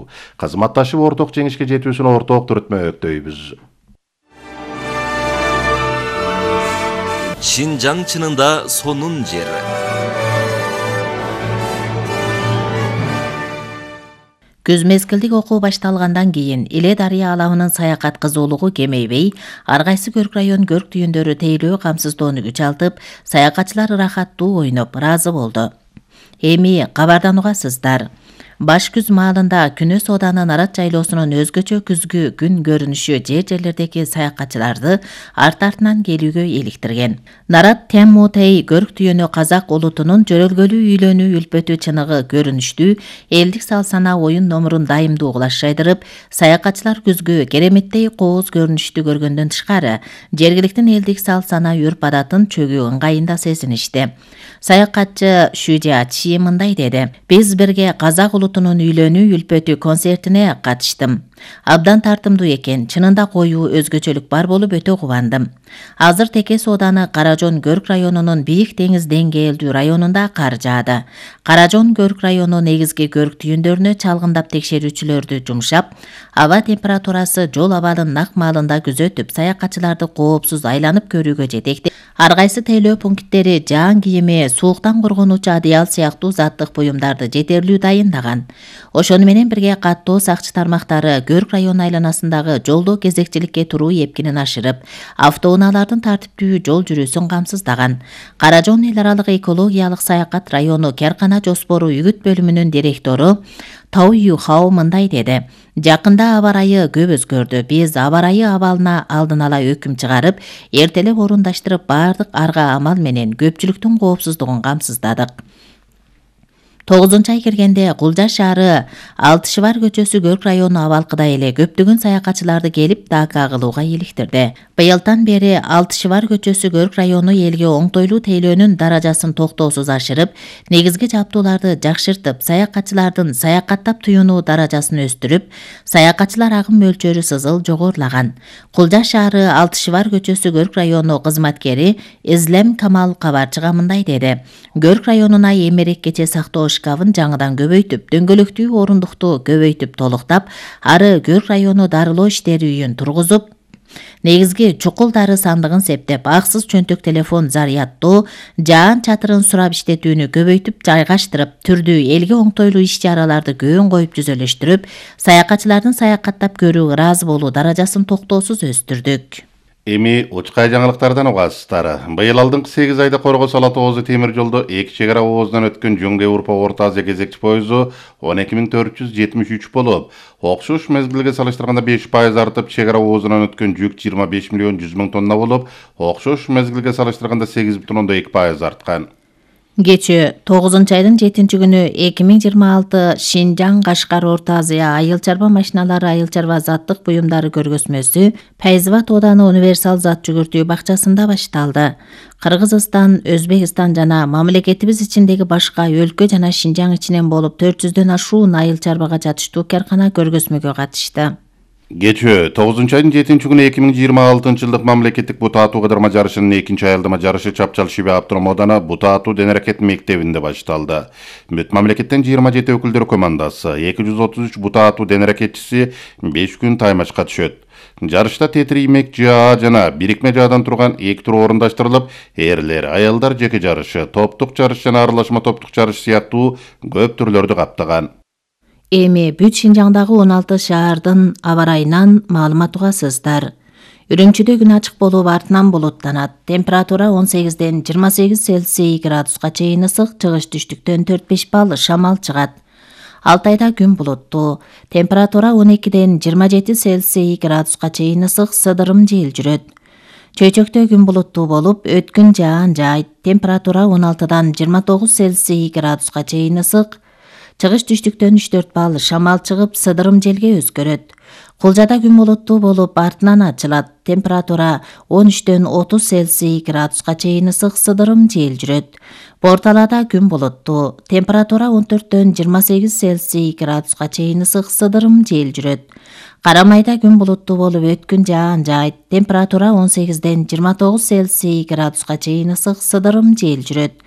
болду. Кызматташып орток жеңишке жетүүсүн орток түрөтмөктөйбүз. Шинжаң чынында сонун жер. Күз мезгилдик окуу башталгандан кийин Иле дарыя алабынын саякат кызуулугу кемейбей, ар кайсы Көрк район көрк түйүндөрү тейлөө камсыздоону күч алтып, саякатчылар ырахаттуу ойноп ыраазы болду. Эми кабардан угасыздар. Баш күз маалында Күнөө Сооданын Нарат жайлоосунун өзгөчө күзгү күн көрүнүшү жер-жерлердеги саякатчыларды арт-артынан келүүгө иликтирген. Нарат Теммутей көрк түйөнү казак улутунун жөрөлгөлүү үйлөнүү үлпөтү чыныгы көрүнүштүү элдик сал-сана оюн номурун дайымдуу кулаш жайдырып, саякатчылар күзгү кереметтей кооз көрүнүштү көргөндөн тышкары, жергиликтин элдик сал-сана үрп-адатын чөгүү ыңгайында сезиништи. Саякатчы Шүжа Чи мындай деди: "Биз бирге казак улутунун үйлөнүү үлпөтү концертине катыштым. Абдан тартымдуу экен, чынында коюу өзгөчөлүк бар болуп өтө кубандым. Азыр Текес Ооданы Каражон Көрк районунун Бийик деңиз деңгээлдүү районунда кар жаады. Каражон Көрк району негизги көрк түйүндөрүнө чалгындап текшерүүчүлөрдү жумшап, аба температурасы жол абалын нак маалында күзөтүп, саякатчыларды коопсуз айланып көрүүгө жетекти. Ар кайсы тейлөө пункттери жаан кийими, сууктан коргонуучу адыял сыяктуу заттык буюмдарды жетерлүү дайындаган. Ошону менен бирге каттоо сакчы тармактары Көрк район айланасындагы жолдо кезекчиликке туруу эпкинин ашырып, автоунаалардын тартиптүү жол жүрүүсүн камсыздаган. Каражон эл аралык экологиялык саякат району Керкана жоспору үгүт бөлүмүнүн директору Тау Юхао мындай деди: "Жакында аба ырайы көп өзгөрдү. Биз аба ырайы абалына алдын ала өкүм чыгарып, эртелеп орундаштырып, бардык арга амал менен көпчүлүктүн коопсуздугун камсыздадык." 9-ай киргенде Кулжа шаары Алтышыбар көчөсү Көрк району абалкыдай эле көптөгөн саякатчыларды келип дака кылууга иликтирди. Быйылдан бери Алтышыбар көчөсү Көрк району элге оңтойлуу тейлөөнүн даражасын токтоосуз ашырып, негизги жабдууларды жакшыртып, саякатчылардын саякаттап туюнуу даражасын өстүрүп, саякатчылар агым мөлчөрү сызыл жогорулаган. Кулжа шаары Алтышыбар көчөсү Көрк району кызматкери Излем Камал кабарчыга мындай деди: "Көрк районуна эмерек кече сактоо шкафын жаңыдан көбөйтүп, дөңгөлөктүү орундукту көбөйтүп толуктап, ары Көрк району дарылоо иштери үйүн тургузуп, негизги чукул дары сандыгын септеп, аксыз чөнтөк телефон зарядтоо, жаан чатырын сурап иштетүүнү көбөйтүп жайгаштырып, түрдүү элге оңтойлуу иш-чараларды көөн коюп жүзөлөштүрүп, саякатчылардын саякаттап көрүү, ыраазы болуу даражасын токтоосуз өстүрдүк." Эми учкай жаңылыктардан угасыздар. Быйыл алдыңкы 8 айда Коргос Ала Тоозу темир жолдо эки чек ара оозунан өткөн Жоңго Европа Орто Азия кезекчи поезу 12473 болуп, окшош мезгилге салыштырганда 5% артып, чек ара оозунан өткөн жүк 25 миллион 100 миң тонна болуп, окшош мезгилге салыштырганда 8,2% арткан. Кечээ 9-айдын 7-күнү 2026 Шинжаң Кашкар Орто Азия айыл чарба машиналары, айыл чарба заттык буюмдары көргөзмөсү Пайзыбат Ооданы универсал зат жүгүртүү бакчасында башталды. Кыргызстан, Өзбекстан жана мамлекетибиз ичиндеги башка өлкө жана Шинжаң ичинен болуп 400дөн ашуун айыл чарбага жатыштуу каркана көргөзмөгө катышты. Кечээ 9-айдын 7-күнү 2026 жылдык мамлекеттик бут атуу кыдырма жарышынын 2-чи аялдама жарышы Чапчал Шибе Абдурам Ооданы бут атуу денерекет мектебинде башталды. Бүт мамлекеттен 27 өкүлдөр командасы, 233 бут атуу денерекетчиси 5 күн таймашка түшөт. Жарышта тетиримек жаа жана бирикме жаадан турган 2 тур орундаштырылып, эрлер, аялдар жеке жарышы, топтук жарыш жана аралашма топтук жарыш сыяктуу көп түрлөрдү каптаган. Эми бүт Шинжаңдагы 16 шаардын аба ырайынан маалымат угасыздар. Үрүмчүдө күн ачык болуп, артынан булуттанат. Температура 18ден 28 Цельсий градуска чейин ысык, чыгыш-түштүктөн 4-5 балл шамал чыгат. Алтайда күн булуттуу. Температура 12ден 27 Цельсий градуска чейин ысык, сыдырым жел жүрөт. Чөйчөктө күн булуттуу болуп, өткүн жаан жаайт. Температура 16дан 29 Цельсий градуска чейин ысык, чыгыш-түштүктөн 3-4 балл шамал чыгып, сыдырым желге өзгөрөт. Кулжада күн булуттуу болуп, артынан ачылат. Температура 13дөн 30 Цельсий градуска чейин ысык, сыдырым жел жүрөт. Борталада күн булуттуу. Температура 14дөн 28 Цельсий градуска чейин ысык, сыдырым жел жүрөт. Карамайда күн булуттуу болуп, өткүн жаан жаайт. Температура 18ден 29 Цельсий градуска чейин ысык, сыдырым жел жүрөт.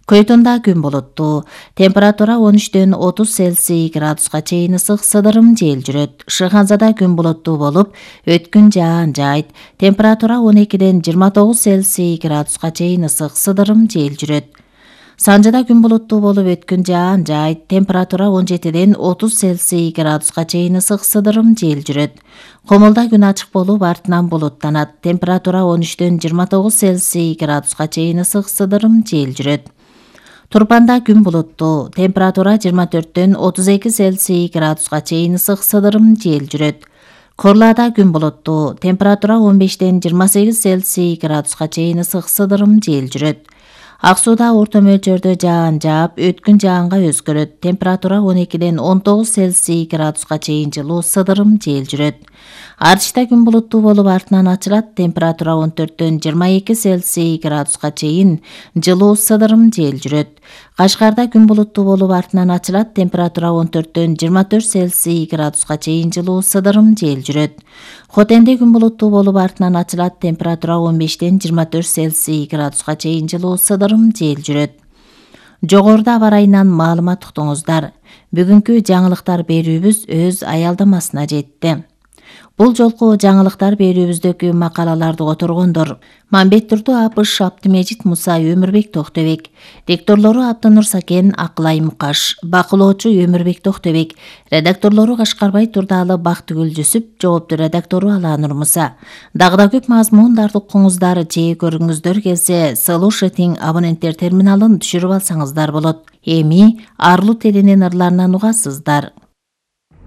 Көйтүндө күн булуттуу. Температура 13-төн 30 Цельсий градуска чейин ысык сыдырым жел жүрөт. Шыханзада күн булуттуу болуп, өткүн жаан жайт. Температура 12-ден 29 Цельсий градуска чейин ысык сыдырым жел жүрөт. Санжада күн булуттуу болуп, өткүн жаан жайт. Температура 17-ден 30 Цельсий градуска чейин ысык сыдырым жел жүрөт. Комулда күн ачык болуп, артынан булуттанат. Температура 13-ден 29 Цельсий градуска чейин ысык сыдырым жел жүрөт. Турпанда күн булуттуу. Температура 24-төн 32 Цельсий градуска чейин ысык сыдырым жел жүрөт. Корлада күн булуттуу. Температура 15-тен 28 Цельсий градуска чейин ысык сыдырым жел жүрөт. Ак сууда орто мөлчөрдө жаан жаап, өткүн жаанга өзгөрөт. Температура 12-ден 19 Цельсий градуска чейин жылуу сыдырым жел жүрөт. Артышта күн булуттуу болуп, артынан ачылат. Температура 14-төн 22 Цельсий градуска чейин жылуу сыдырым жел жүрөт. Кашкарда күн булуттуу болуп, артынан ачылат. Температура 14-төн 24 Цельсий градуска чейин жылуу сыдырым жел жүрөт. Хотенде күн булуттуу болуп, артынан ачылат. Температура 15-тен 24 Цельсий градуска чейин жылуу сыдырым жел жүрөт. Жогоруда аба ырайынан маалымат уктуңуздар. Бүгүнкү жаңылыктар берүүбүз өз аялдамасына жетти. Бул жолку жаңылыктар берүүбүздөгү макалаларды которгондор: Мамбеттурду Апыш, Абдымежит Муса, Өмүрбек Токтобек. Дикторлору Абдынур Сакен, Акылай Мукаш. Бакылоочу Өмүрбек Токтобек. Редакторлору Кашкарбай Турдалы, Бактыгүл Жүсүп. Жоопту редактору Аланур Муса. Дагы да көп мазмундарды укуңуздар, жээ көрүңүздөр келсе, Слушатиң абоненттер терминалын түшүрүп алсаңыздар болот. Эми арлуу телинин ырларынан угасыздар.